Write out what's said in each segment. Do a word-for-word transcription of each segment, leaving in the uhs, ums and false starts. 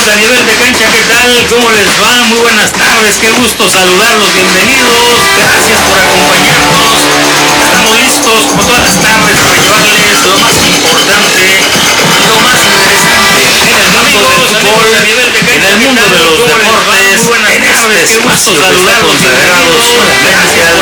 Amigos a nivel de cancha, ¿qué tal? ¿Cómo les va? Muy buenas tardes, qué gusto saludarlos, bienvenidos, gracias por acompañarnos. Estamos listos como todas las tardes para llevarles lo más importante y lo más interesante en el mundo del fútbol, en el mundo de los deportes, en este espacio que está consagrado solamente al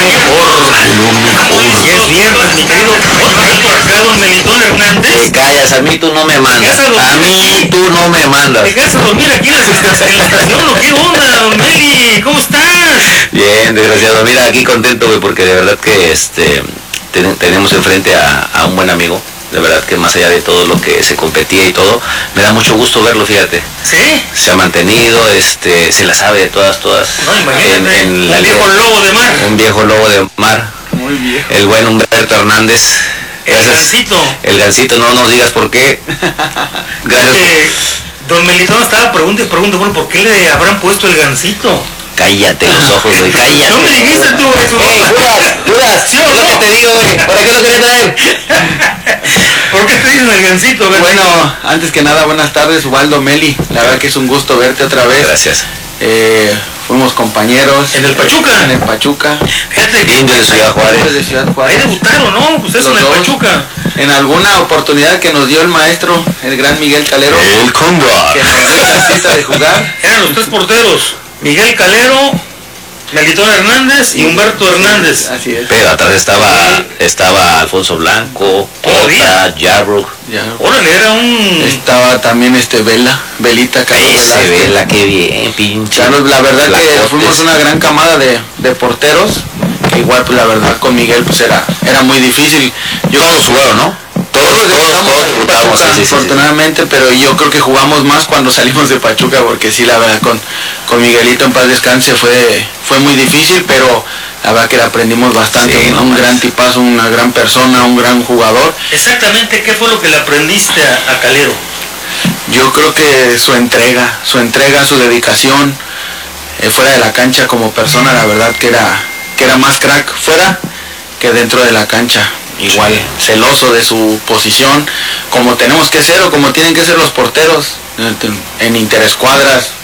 mejor. Y es viernes, mi querido, otra vez por acá, don Melitón Hernández. Te callas, a mí tú no me mandas. A mí tú no me mandas. ¿Te quedas a dormir aquí en la estación o qué onda, don Meli? ¿Cómo estás? Bien, desgraciado. Mira, aquí contento, güey, porque de verdad que este ten, tenemos enfrente a, a un buen amigo. De verdad que más allá de todo lo que se competía y todo, me da mucho gusto verlo, fíjate. ¿Sí? Se ha mantenido, este, se la sabe de todas, todas. No, imagínate, en, en la un viejo liga, lobo de mar. Un viejo lobo de mar. Muy viejo. El buen Humberto Hernández. El Gracias. gancito. El gancito, no nos digas por qué. Gracias. Eh, don Melitón estaba preguntando y preguntando, bueno, ¿por qué le habrán puesto el gancito? Cállate los ojos, güey, cállate. No me dijiste tú eso. Ey, Judas, Judas, ¿Sí o es lo no? que te digo, güey. ¿Para qué lo quería traer? ¿Por qué te dicen el gancito? gancito? Bueno, antes que nada, buenas tardes, Ubaldo, Meli. La verdad que es un gusto verte otra vez. Gracias. Eh, fuimos compañeros. ¿En el Pachuca? En el Pachuca. Fíjate que Indio de Ciudad Juárez. De Ciudad ahí Juárez. debutaron, ¿no? Ustedes son Los el dos. Pachuca. En alguna oportunidad que nos dio el maestro, el gran Miguel Calero, El Cóndor. que nos dio la cita de jugar. Eran los tres porteros. Miguel Calero, Melitón Hernández y Humberto Hernández. Así es. Pero atrás estaba, estaba Alfonso Blanco, Todavía. Cota, Yarbrough. Ya. Órale, era un... Estaba también este Vela, Velita, Carlos Ese Velázquez. vela, qué bien, pinche. Carlos, la verdad que Flacotes. fuimos una gran camada de, de porteros, que igual pues la verdad con Miguel pues era, era muy difícil. Yo Todos jugaron, ¿no? Todos, todos, debutamos todos en debutamos, Pachuca, sí, sí, sí, sí. afortunadamente, pero yo creo que jugamos más cuando salimos de Pachuca, porque sí, la verdad, con, con Miguelito en paz descanse fue, fue muy difícil, pero la verdad que le aprendimos bastante, Sí, un, no un más. gran tipazo, una gran persona, un gran jugador. Exactamente, ¿qué fue lo que le aprendiste a, a Calero? Yo creo que su entrega, su entrega, su dedicación, eh, fuera de la cancha como persona, la verdad que era, que era más crack fuera que dentro de la cancha. Igual, celoso de su posición, como tenemos que ser o como tienen que ser los porteros en interescuadras.